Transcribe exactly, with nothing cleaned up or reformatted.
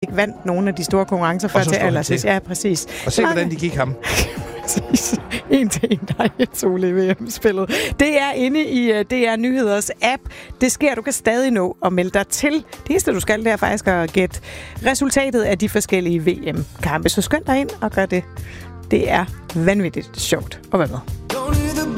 vandt nogle af de store konkurrencer før til allersidst. Ja, præcis. Og se, hvordan de gik ham. En til en, der er Ole i V M-spillet. Det er inde i uh, D R Nyheders app. Det sker, du kan stadig nå at melde dig til. Det eneste, du skal, det er faktisk at gætte resultatet af de forskellige V M-kampe. Så skynd dig ind og gør det. Det er vanvittigt sjovt at være med.